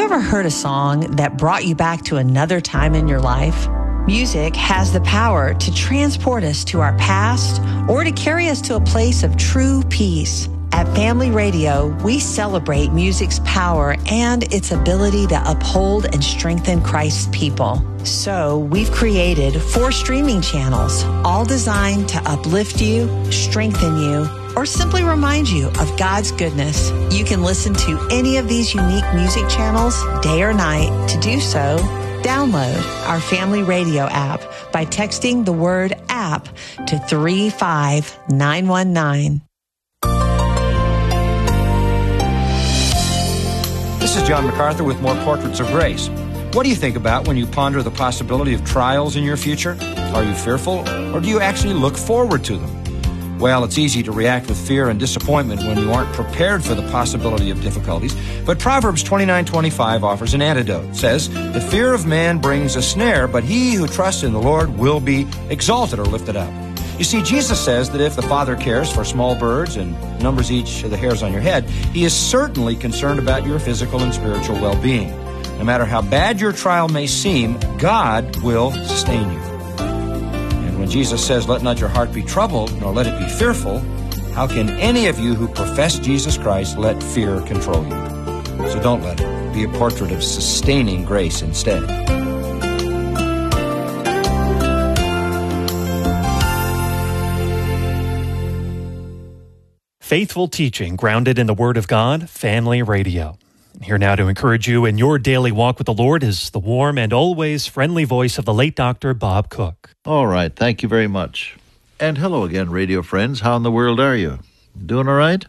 ever heard a song that brought you back to another time in your life? Music has the power to transport us to our past or to carry us to a place of true peace. At Family Radio, we celebrate music's power and its ability to uphold and strengthen Christ's people. So we've created 4 streaming channels, all designed to uplift you, strengthen you, or simply remind you of God's goodness. You can listen to any of these unique music channels day or night. To do so, download our Family Radio app by texting the word app to 35919. This is John MacArthur with more Portraits of Grace. What do you think about when you ponder the possibility of trials in your future? Are you fearful, or do you actually look forward to them? Well, it's easy to react with fear and disappointment when you aren't prepared for the possibility of difficulties. But Proverbs 29:25 offers an antidote. It says, "The fear of man brings a snare, but he who trusts in the Lord will be exalted," or lifted up. You see, Jesus says that if the Father cares for small birds and numbers each of the hairs on your head, He is certainly concerned about your physical and spiritual well-being. No matter how bad your trial may seem, God will sustain you. And when Jesus says, "Let not your heart be troubled, nor let it be fearful," how can any of you who profess Jesus Christ let fear control you? So don't let it. Be a portrait of sustaining grace instead. Faithful teaching grounded in the Word of God, Family Radio. Here now to encourage you in your daily walk with the Lord is the warm and always friendly voice of the late Dr. Bob Cook. All right, thank you very much. And hello again, radio friends. How in the world are you? Doing all right?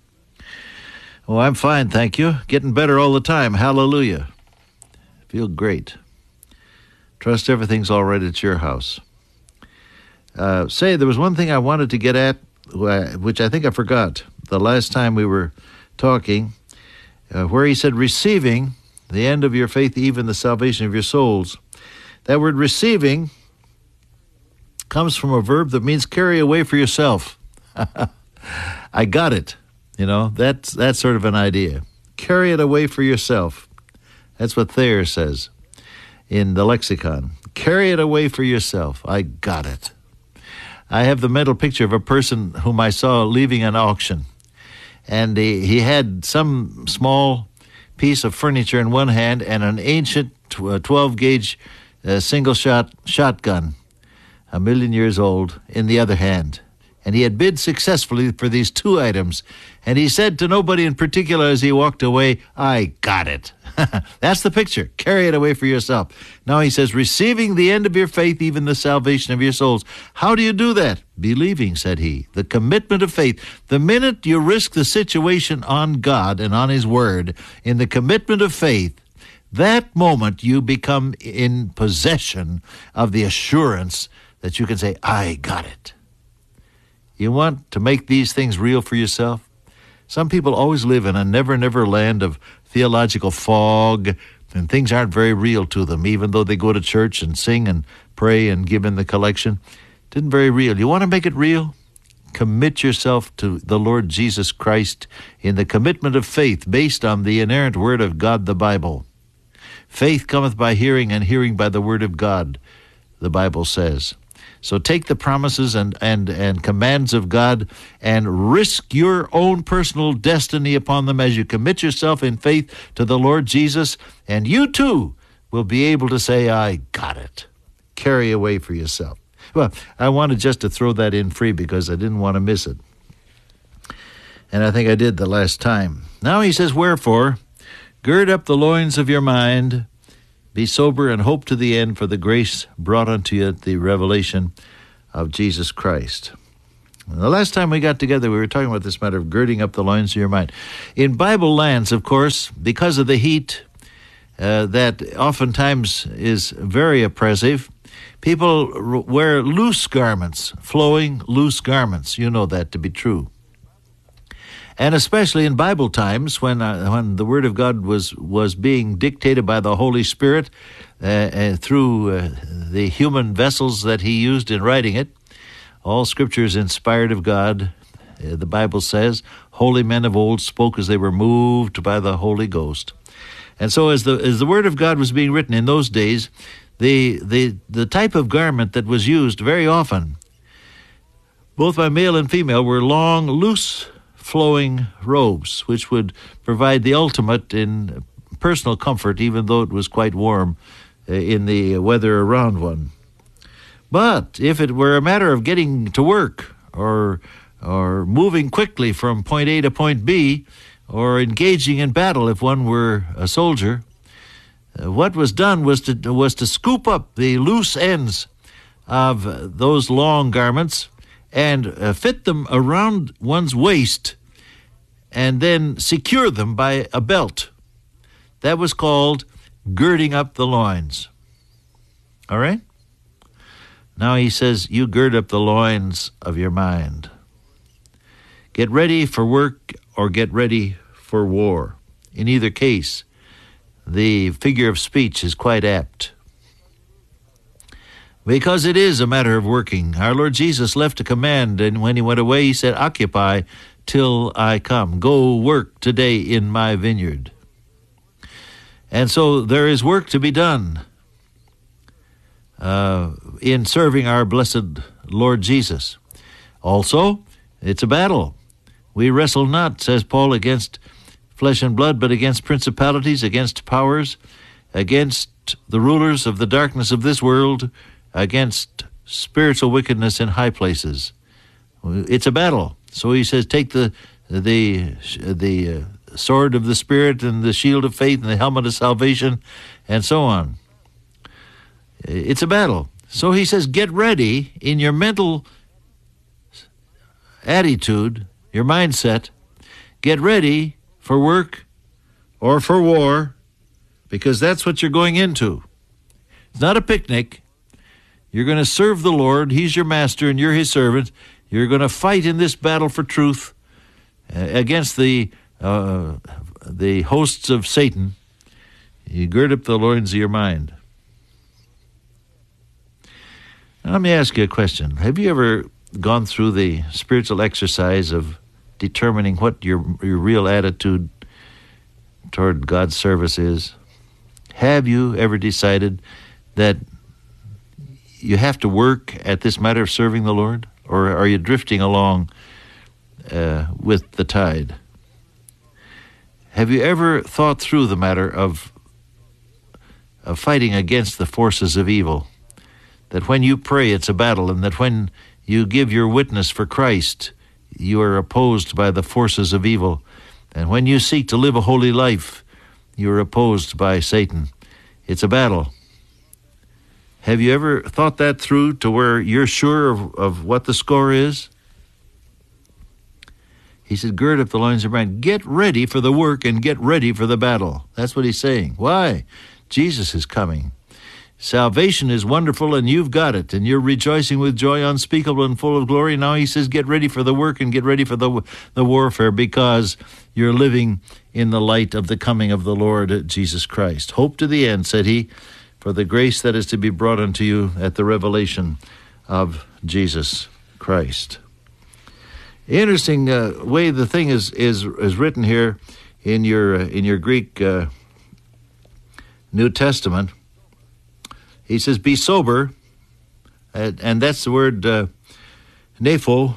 Oh, I'm fine, thank you. Getting better all the time. Hallelujah. Feel great. Trust everything's all right at your house. There was one thing I wanted to get at, which I think I forgot the last time we were talking, where he said, receiving the end of your faith, even the salvation of your souls. That word receiving comes from a verb that means carry away for yourself. I got it. You know, that's sort of an idea. Carry it away for yourself. That's what Thayer says in the lexicon. Carry it away for yourself. I got it. I have the mental picture of a person whom I saw leaving an auction. And he had some small piece of furniture in one hand and an ancient 12-gauge single-shot shotgun, 1,000,000 years old, in the other hand. And he had bid successfully for these 2 items. And he said to nobody in particular as he walked away, I got it. That's the picture. Carry it away for yourself. Now he says, receiving the end of your faith, even the salvation of your souls. How do you do that? Believing, said he. The commitment of faith. The minute you risk the situation on God and on His Word, in the commitment of faith, that moment you become in possession of the assurance that you can say, I got it. You want to make these things real for yourself? Some people always live in a never land of theological fog, and things aren't very real to them, even though they go to church and sing and pray and give in the collection. It isn't very real. You want to make it real? Commit yourself to the Lord Jesus Christ in the commitment of faith based on the inerrant Word of God, the Bible. Faith cometh by hearing, and hearing by the Word of God, the Bible says. So take the promises and commands of God and risk your own personal destiny upon them as you commit yourself in faith to the Lord Jesus, and you too will be able to say, I got it. Carry away for yourself. Well, I wanted just to throw that in free because I didn't want to miss it. And I think I did the last time. Now he says, wherefore, gird up the loins of your mind, be sober and hope to the end for the grace brought unto you at the revelation of Jesus Christ. And the last time we got together, we were talking about this matter of girding up the loins of your mind. In Bible lands, of course, because of the heat that oftentimes is very oppressive, people wear loose garments, flowing loose garments. You know that to be true. And especially in Bible times, when the Word of God was being dictated by the Holy Spirit through the human vessels that He used in writing it, all Scripture is inspired of God, the Bible says. holy men of old spoke as they were moved by the Holy Ghost. And so as the Word of God was being written in those days, the type of garment that was used very often, both by male and female, were long, loose, flowing robes, which would provide the ultimate in personal comfort, even though it was quite warm in the weather around one. But if it were a matter of getting to work or moving quickly from point A to point B, or engaging in battle if one were a soldier, what was done was to scoop up the loose ends of those long garments and fit them around one's waist and then secure them by a belt. That was called girding up the loins. All right? Now he says, you gird up the loins of your mind. Get ready for work or get ready for war. In either case, the figure of speech is quite apt. Because it is a matter of working. Our Lord Jesus left a command, and when he went away, he said, occupy till I come. Go work today in my vineyard. And so there is work to be done in serving our blessed Lord Jesus. Also, it's a battle. We wrestle not, says Paul, against flesh and blood, but against principalities, against powers, against the rulers of the darkness of this world, against spiritual wickedness in high places. It's a battle. So he says, take the sword of the Spirit and the shield of faith and the helmet of salvation and so on. It's a battle. So he says, get ready in your mental attitude, your mindset. Get ready for work or for war, because that's what you're going into. It's not a picnic. You're going to serve the Lord. He's your master and you're his servant. You're going to fight in this battle for truth against the hosts of Satan. You gird up the loins of your mind. Now, let me ask you a question. Have you ever gone through the spiritual exercise of determining what your real attitude toward God's service is? Have you ever decided that you have to work at this matter of serving the Lord? Or are you drifting along with the tide? Have you ever thought through the matter of fighting against the forces of evil? That when you pray, it's a battle, and that when you give your witness for Christ, you are opposed by the forces of evil. And when you seek to live a holy life, you are opposed by Satan. It's a battle. Have you ever thought that through to where you're sure of what the score is? He said, gird up the loins of your mind. Get ready for the work and get ready for the battle. That's what he's saying. Why? Jesus is coming. Salvation is wonderful, and you've got it, and you're rejoicing with joy unspeakable and full of glory. Now he says, get ready for the work and get ready for the warfare, because you're living in the light of the coming of the Lord Jesus Christ. Hope to the end, said he, for the grace that is to be brought unto you at the revelation of Jesus Christ. Interesting way the thing is written here in your Greek New Testament. He says, be sober, and that's the word nepho,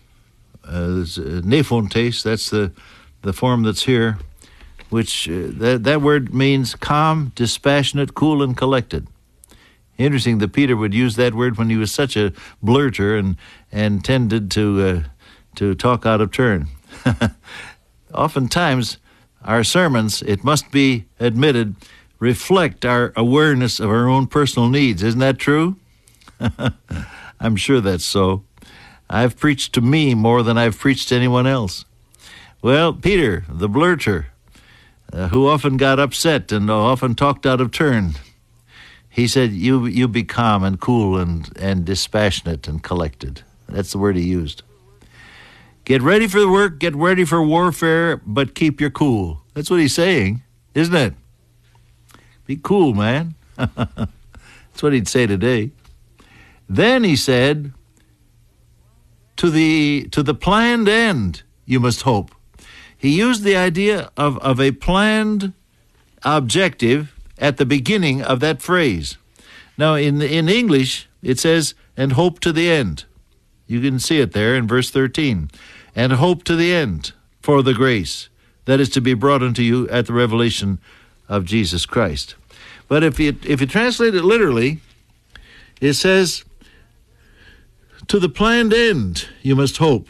nephontes, that's the form that's here, which that word means calm, dispassionate, cool, and collected. Interesting that Peter would use that word when he was such a blurter and tended to talk out of turn. Oftentimes, our sermons, it must be admitted, reflect our awareness of our own personal needs. Isn't that true? I'm sure that's so. I've preached to me more than I've preached to anyone else. Well, Peter, the blurter, who often got upset and often talked out of turn, he said, you be calm and cool and dispassionate and collected. That's the word he used. Get ready for the work, get ready for warfare, but keep your cool. That's what he's saying, isn't it? Be cool, man. That's what he'd say today. Then he said, to the planned end you must hope. He used the idea of a planned objective at the beginning of that phrase. Now, in English, it says, and hope to the end. You can see it there in verse 13. And hope to the end for the grace that is to be brought unto you at the revelation of Jesus Christ. But if you translate it literally, it says, to the planned end you must hope,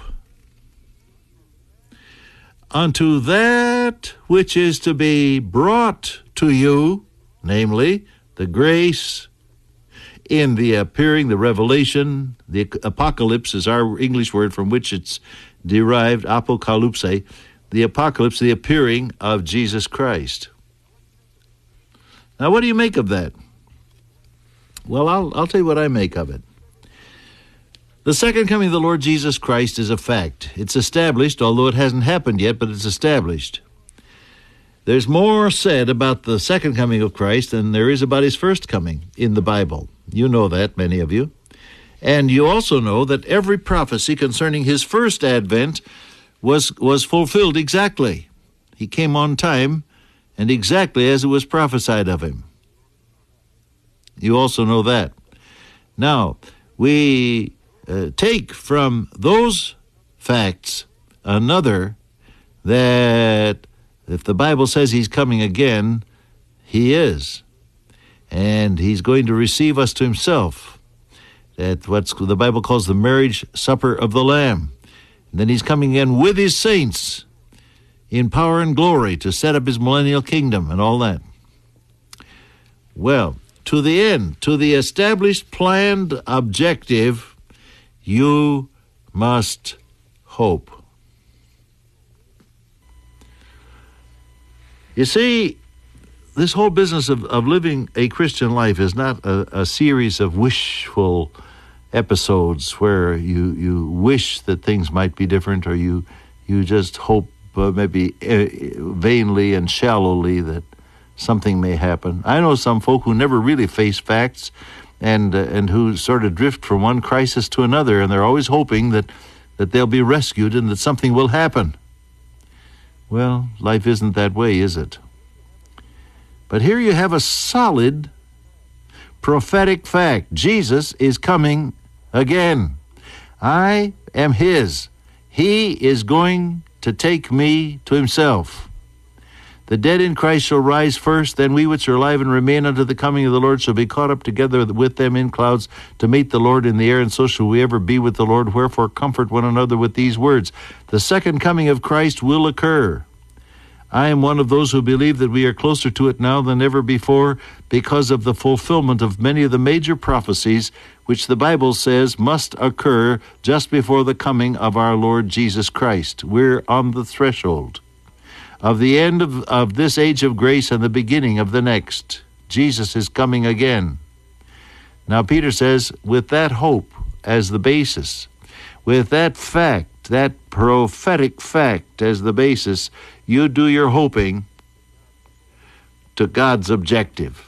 unto that which is to be brought to you, namely the grace in the appearing, the revelation. The apocalypse is our English word from which it's derived, apocalypse, the apocalypse, the appearing of Jesus Christ. Now, what do you make of that? Well, I'll tell you what I make of it. The second coming of the Lord Jesus Christ is a fact. It's established, although it hasn't happened yet, but it's established. There's more said about the second coming of Christ than there is about his first coming in the Bible. You know that, many of you. And you also know that every prophecy concerning his first advent was fulfilled exactly. He came on time and exactly as it was prophesied of him. You also know that. Now, we take from those facts another, that if the Bible says he's coming again, he is. And he's going to receive us to himself at what the Bible calls the marriage supper of the Lamb. And then he's coming again with his saints in power and glory to set up his millennial kingdom and all that. Well, to the end, to the established, planned objective, you must hope. You see, this whole business of living a Christian life is not a series of wishful episodes where you wish that things might be different, or you just hope maybe vainly and shallowly that something may happen. I know some folk who never really face facts and who sort of drift from one crisis to another, and they're always hoping that they'll be rescued and that something will happen. Well, life isn't that way, is it? But here you have a solid prophetic fact. Jesus is coming again. I am his. He is going to take me to himself. The dead in Christ shall rise first, then we which are alive and remain unto the coming of the Lord shall be caught up together with them in clouds to meet the Lord in the air, and so shall we ever be with the Lord. Wherefore comfort one another with these words. The second coming of Christ will occur. I am one of those who believe that we are closer to it now than ever before because of the fulfillment of many of the major prophecies which the Bible says must occur just before the coming of our Lord Jesus Christ. We're on the threshold of the end of this age of grace and the beginning of the next. Jesus is coming again. Now, Peter says, with that hope as the basis, with that fact, that prophetic fact as the basis, you do your hoping to God's objective.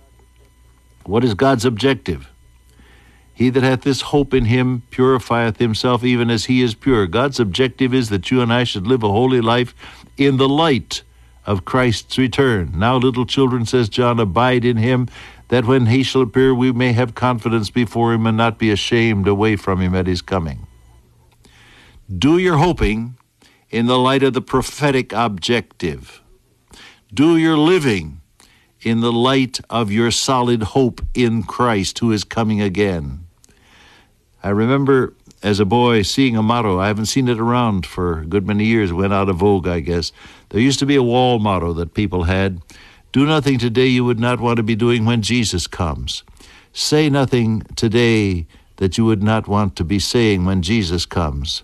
What is God's objective? He that hath this hope in him purifieth himself even as he is pure. God's objective is that you and I should live a holy life in the light of Christ's return. Now, little children, says John, abide in him, that when he shall appear we may have confidence before him and not be ashamed away from him at his coming. Do your hoping in the light of the prophetic objective. Do your living in the light of your solid hope in Christ, who is coming again. I remember as a boy seeing a motto. I haven't seen it around for a good many years. It went out of vogue, I guess. There used to be a wall motto that people had. Do nothing today you would not want to be doing when Jesus comes. Say nothing today that you would not want to be saying when Jesus comes.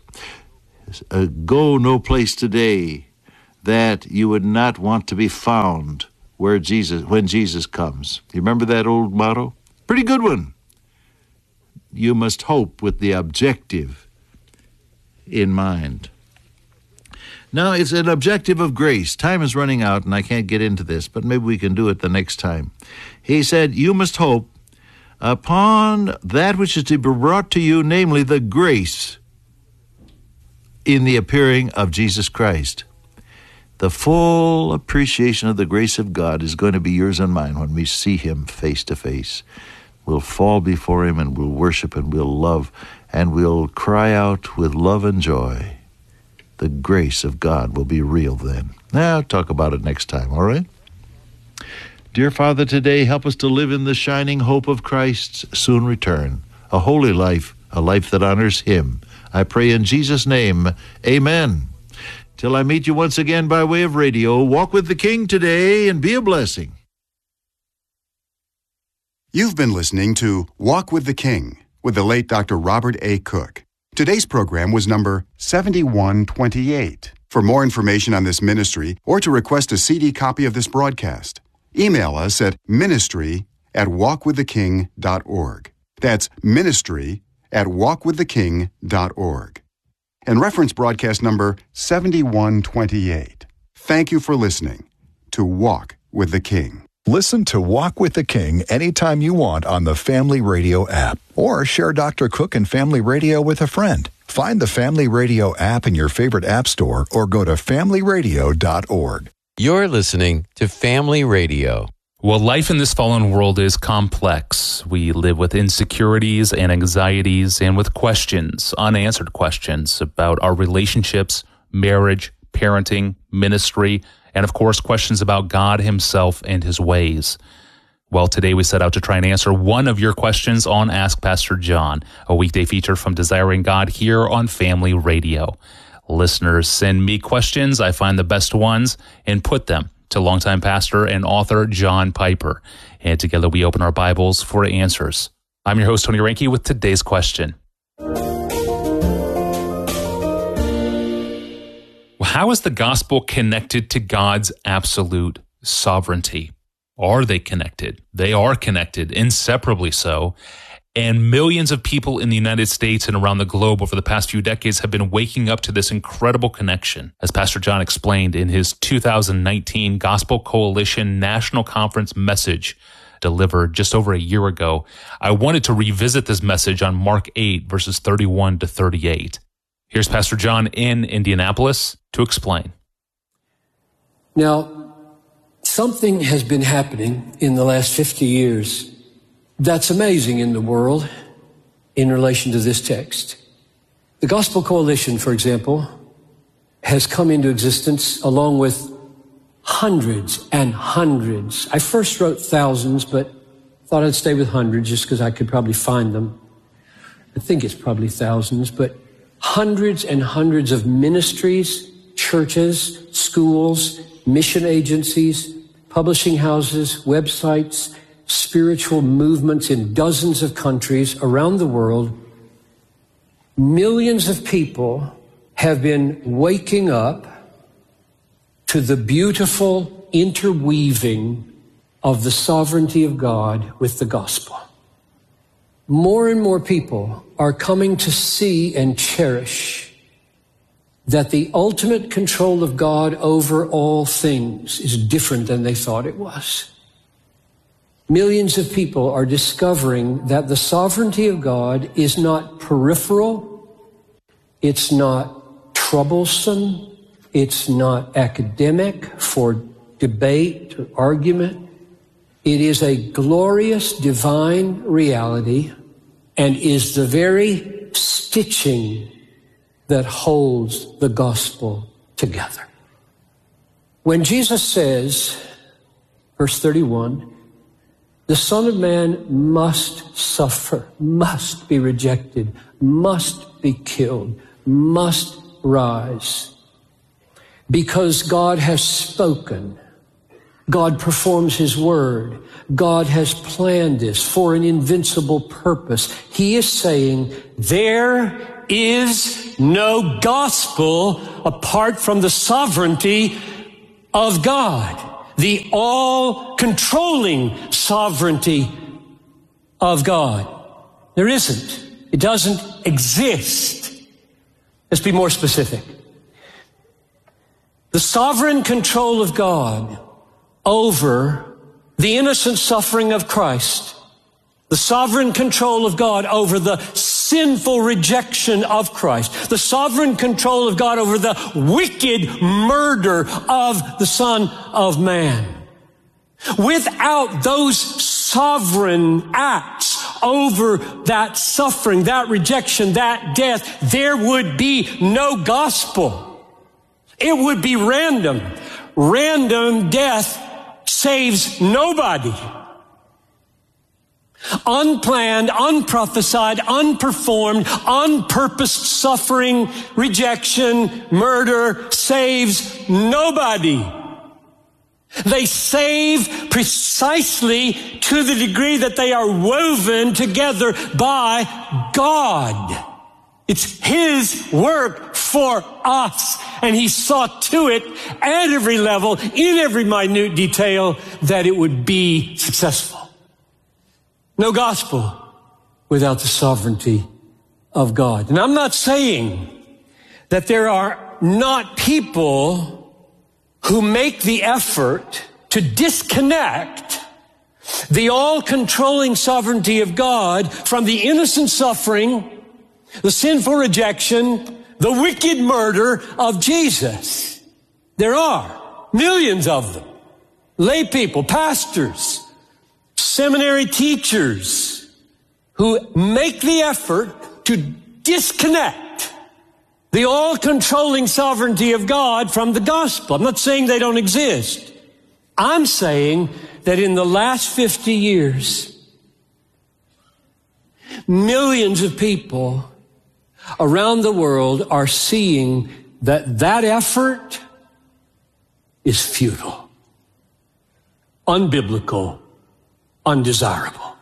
Go no place today that you would not want to be found when Jesus comes. You remember that old motto? Pretty good one. You must hope with the objective in mind. Now, it's an objective of grace. Time is running out, and I can't get into this, but maybe we can do it the next time. He said, you must hope upon that which is to be brought to you, namely the grace in the appearing of Jesus Christ. The full appreciation of the grace of God is going to be yours and mine when we see him face to face. We'll fall before him and we'll worship and we'll love and we'll cry out with love and joy. The grace of God will be real then. Now, talk about it next time, all right? Dear Father, today help us to live in the shining hope of Christ's soon return, a holy life, a life that honors him. I pray in Jesus' name, amen. Till I meet you once again by way of radio, walk with the King today and be a blessing. You've been listening to Walk with the King with the late Dr. Robert A. Cook. Today's program was number 7128. For more information on this ministry or to request a CD copy of this broadcast, email us at ministry@walkwiththeking.org. That's ministry@walkwiththeking.org. And reference broadcast number 7128. Thank you for listening to Walk with the King. Listen to Walk with the King anytime you want on the Family Radio app, or share Dr. Cook and Family Radio with a friend. Find the Family Radio app in your favorite app store or go to familyradio.org. You're listening to Family Radio. Well, life in this fallen world is complex. We live with insecurities and anxieties and with questions, unanswered questions about our relationships, marriage, parenting, ministry, and of course, questions about God himself and his ways. Well, today we set out to try and answer one of your questions on Ask Pastor John, a weekday feature from Desiring God here on Family Radio. Listeners send me questions. I find the best ones and put them to longtime pastor and author John Piper. And together we open our Bibles for answers. I'm your host, Tony Reinke, with today's question. How is the gospel connected to God's absolute sovereignty? Are they connected? They are connected, inseparably so. And millions of people in the United States and around the globe over the past few decades have been waking up to this incredible connection, as Pastor John explained in his 2019 Gospel Coalition National Conference message delivered just over a year ago. I wanted to revisit this message on Mark 8, verses 31 to 38. Here's Pastor John in Indianapolis to explain. Now, something has been happening in the last 50 years that's amazing in the world in relation to this text. The Gospel Coalition, for example, has come into existence along with hundreds and hundreds. I first wrote thousands, but thought I'd stay with hundreds just because I could probably find them. I think it's probably thousands, but hundreds and hundreds of ministries, churches, schools, mission agencies, publishing houses, websites, spiritual movements in dozens of countries around the world. Millions of people have been waking up to the beautiful interweaving of the sovereignty of God with the gospel. More and more people are coming to see and cherish that the ultimate control of God over all things is different than they thought it was. Millions of people are discovering that the sovereignty of God is not peripheral, it's not troublesome, it's not academic for debate or argument. It is a glorious divine reality and is the very stitching that holds the gospel together. When Jesus says, verse 31, the Son of Man must suffer, must be rejected, must be killed, must rise, because God has spoken. God performs his word. God has planned this for an invincible purpose. He is saying there is no gospel apart from the sovereignty of God, the all-controlling sovereignty of God. There isn't. It doesn't exist. Let's be more specific. The sovereign control of God over the innocent suffering of Christ The sovereign control of God over the sinful rejection of Christ. The sovereign control of God over the wicked murder of the Son of Man. Without those sovereign acts over that suffering, that rejection, that death, there would be no gospel. It would be random. Random death saves nobody. Unplanned, unprophesied, unperformed, unpurposed suffering, rejection, murder saves nobody. They save precisely to the degree that they are woven together by God. It's His work for us, and He saw to it at every level, in every minute detail, that it would be successful. No gospel without the sovereignty of God. And I'm not saying that there are not people who make the effort to disconnect the all-controlling sovereignty of God from the innocent suffering, the sinful rejection, the wicked murder of Jesus. There are millions of them. Lay people, pastors, seminary teachers who make the effort to disconnect the all-controlling sovereignty of God from the gospel. I'm not saying they don't exist. I'm saying that in the last 50 years, millions of people around the world are seeing that that effort is futile, unbiblical, undesirable.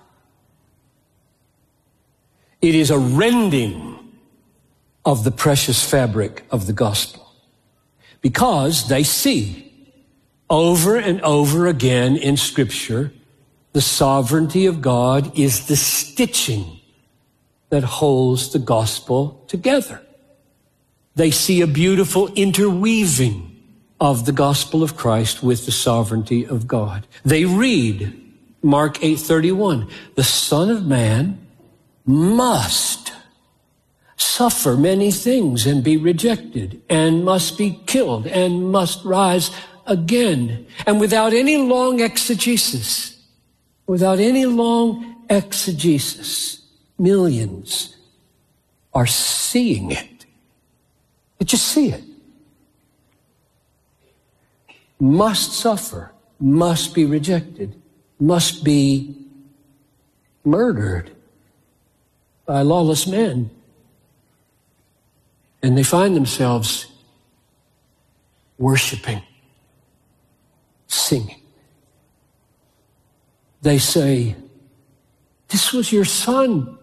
It is a rending of the precious fabric of the gospel, because they see over and over again in Scripture the sovereignty of God is the stitching that holds the gospel together. They see a beautiful interweaving of the gospel of Christ with the sovereignty of God. They read Mark 8:31, the Son of Man must suffer many things and be rejected and must be killed and must rise again. And without any long exegesis, millions are seeing it. They just see it. Must suffer, must be rejected, must be murdered by lawless men. And they find themselves worshiping, singing. They say, this was your son.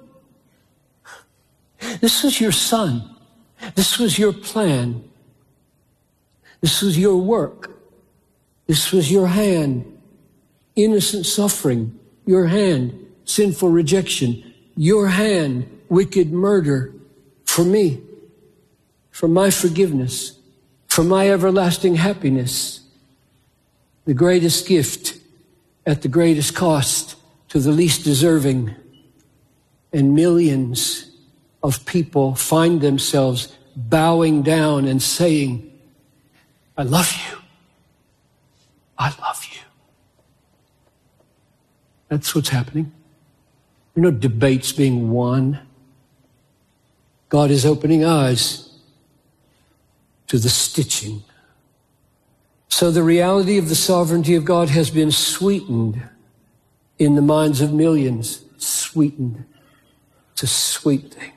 This was your son. This was your plan. This was your work. This was your hand. Innocent suffering, your hand. Sinful rejection, your hand. Wicked murder for me. For my forgiveness, for my everlasting happiness, the greatest gift at the greatest cost to the least deserving. And millions of people find themselves bowing down and saying, I love you. I love you. That's what's happening. There are no debates being won. God is opening eyes to the stitching. So the reality of the sovereignty of God has been sweetened in the minds of millions. Sweetened. It's a sweet thing.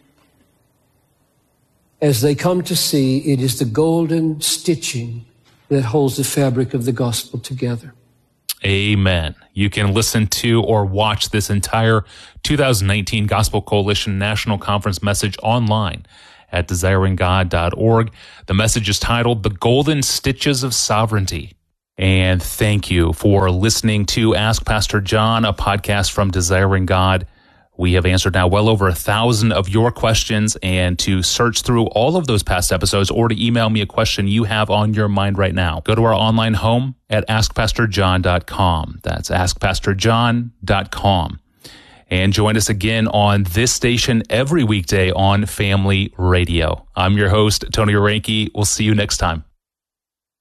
As they come to see, it is the golden stitching that holds the fabric of the gospel together. Amen. You can listen to or watch this entire 2019 Gospel Coalition National Conference message online at desiringgod.org. The message is titled, The Golden Stitches of Sovereignty. And thank you for listening to Ask Pastor John, a podcast from Desiring God. We have answered now well over 1,000 of your questions, and to search through all of those past episodes or to email me a question you have on your mind right now, go to our online home at askpastorjohn.com. That's askpastorjohn.com. And join us again on this station every weekday on Family Radio. I'm your host, Tony Reinke. We'll see you next time.